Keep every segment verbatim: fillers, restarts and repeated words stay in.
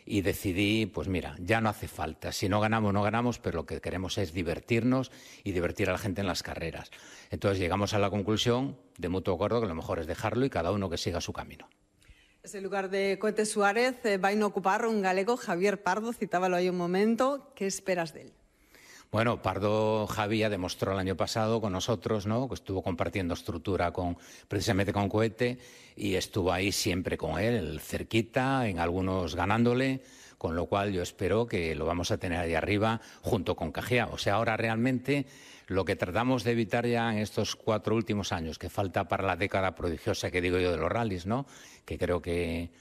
y decidí, pues mira, ya no hace falta. Si no ganamos, no ganamos, pero lo que queremos es divertirnos y divertir a la gente en las carreras. Entonces llegamos a la conclusión, de mutuo acuerdo, que lo mejor es dejarlo y cada uno que siga su camino. Ese lugar de Coete Suárez eh, va a ocupar un galego, Javier Pardo, citábalo ahí un momento. ¿Qué esperas de él? Bueno, Pardo Javi ya demostró el año pasado con nosotros, ¿no?, que estuvo compartiendo estructura con, precisamente con Coete, y estuvo ahí siempre con él, cerquita, en algunos ganándole, con lo cual yo espero que lo vamos a tener ahí arriba junto con Cajea. O sea, ahora realmente lo que tratamos de evitar ya en estos cuatro últimos años, que falta para la década prodigiosa que digo yo de los rallies, ¿no?, que creo que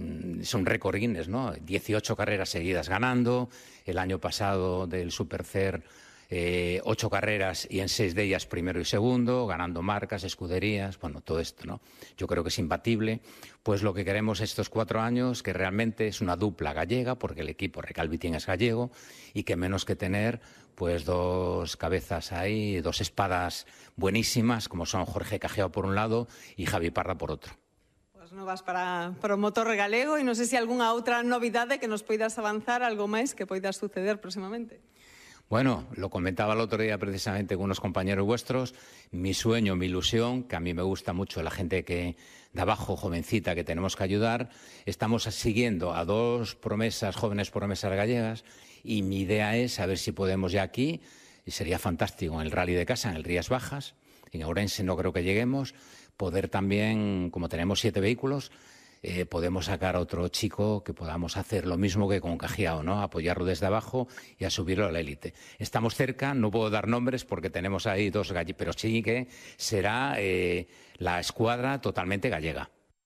es un récord Guinness, ¿no? dieciocho carreras seguidas ganando, el año pasado del Supercer eh, ocho carreras y en seis de ellas primero y segundo, ganando marcas, escuderías, bueno, todo esto, ¿no? Yo creo que es imbatible. Pues lo que queremos estos cuatro años, que realmente es una dupla gallega, porque el equipo Recalvitín es gallego, y que menos que tener pues dos cabezas ahí, dos espadas buenísimas, como son Jorge Cajeo por un lado y Javi Parra por otro. Novas para, para o motor galego, e non sei se algunha outra novidade que nos poidas avanzar, algo máis que poida suceder próximamente. Bueno, lo comentaba el otro día precisamente con unos compañeros vuestros, mi sueño, mi ilusión, que a mí me gusta mucho la gente que de abajo, jovencita, que tenemos que ayudar. Estamos siguiendo a dos promesas, jóvenes promesas gallegas, y mi idea es a ver si podemos ya aquí, y sería fantástico en el Rally de Casa, en el Rías Bajas, en Ourense no creo que lleguemos, poder también, como tenemos siete vehículos, eh, podemos sacar a otro chico que podamos hacer lo mismo que con Cajiao, ¿no? Apoyarlo desde abajo y a subirlo a la élite. Estamos cerca, no puedo dar nombres porque tenemos ahí dos gallegos, pero sí que será eh, la escuadra totalmente gallega.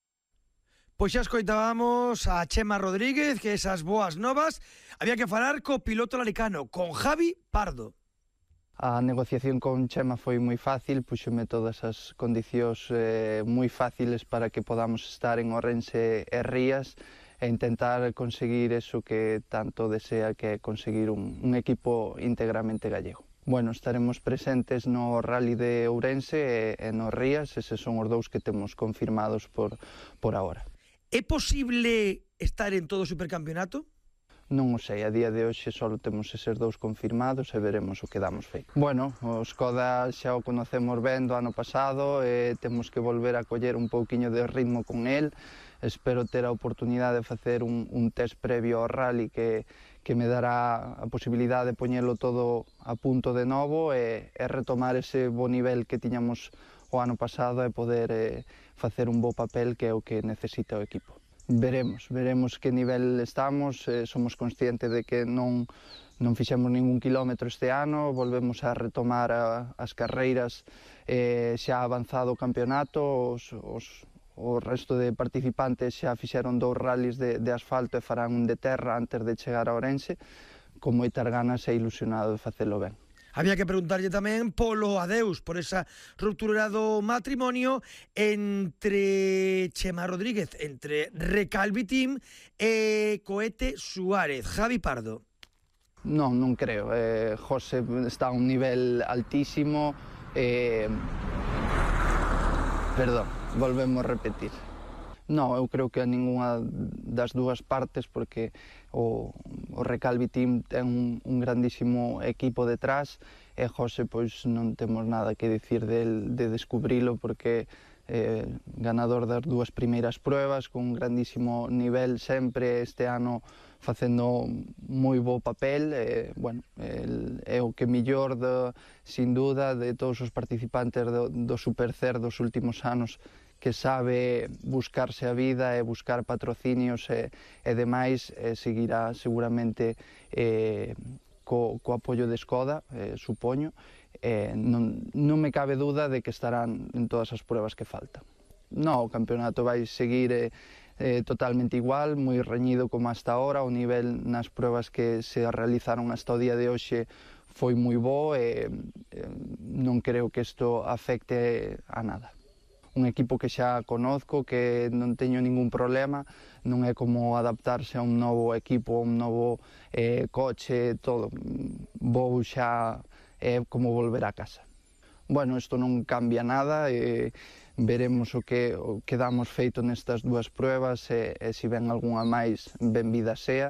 Pois xa escoitábamos a Chema Rodríguez, que esas boas novas había que falar co piloto laricano, con Javi Pardo. A negociación con Chema foi moi fácil, puxome todas as condicións eh, moi fáciles para que podamos estar en Ourense e Rías e intentar conseguir eso que tanto desea, que é conseguir un, un equipo íntegramente gallego. Bueno, estaremos presentes no Rally de Ourense e, e no Rías, eses son os dous que temos confirmados por, por ahora. É posible estar en todo o supercampeonato? Non o sei, a día de hoxe só temos eses dous confirmados e veremos o que damos feito. Bueno, o Skoda xa o conocemos ben do ano pasado e temos que volver a coller un pouquiño de ritmo con el. Espero ter a oportunidade de facer un, un test previo ao rally que, que me dará a posibilidade de poñelo todo a punto de novo e, e retomar ese bo nivel que tiñamos o ano pasado e poder eh, facer un bo papel que é o que necesita o equipo. Veremos, veremos que nivel estamos, eh, somos conscientes de que non, non fixemos ningún kilómetro este ano, volvemos a retomar a, as carreiras eh, xa avanzado o campeonato, os, os, o resto de participantes xa fixeron dous rallies de, de asfalto e farán un de terra antes de chegar a Ourense, con moitas ganas e ilusionado de facelo ben. Había que preguntarlle tamén polo adeus, por esa ruptura do matrimonio entre Chema Rodríguez, entre Recalvitín e Coete Suárez. Javi Pardo. Non, non creo. Eh, José está a un nivel altísimo. Eh... Perdón, volvemos a repetir. Non, eu creo que a ningunha das dúas partes, porque o, o Recalvitín ten un, un grandísimo equipo detrás e José pois non temos nada que dicir del, de descubrilo, porque eh, ganador das dúas primeiras pruebas, con un grandísimo nivel sempre, este ano facendo moi bo papel, eh, bueno, el, é o que millor, de, sin duda, de todos os participantes do, do Supercer dos últimos anos, que sabe buscarse a vida e buscar patrocinios e, e demais, e seguirá seguramente eh, co, co apoio de Skoda, eh, supoño. Eh, non, non me cabe duda de que estarán en todas as pruebas que faltan. No, o campeonato vai seguir eh, eh, totalmente igual, moi reñido como hasta ahora, o nivel nas pruebas que se realizaron hasta o día de hoxe foi moi bo e eh, non creo que isto afecte a nada. Un equipo que xa conozco, que non teño ningún problema, non é como adaptarse a un novo equipo, a un novo eh, coche, todo. Vou xa, é como volver a casa. Bueno, isto non cambia nada, e veremos o que, o que damos feito nestas dúas pruebas e, e se ven algunha máis, benvida sea.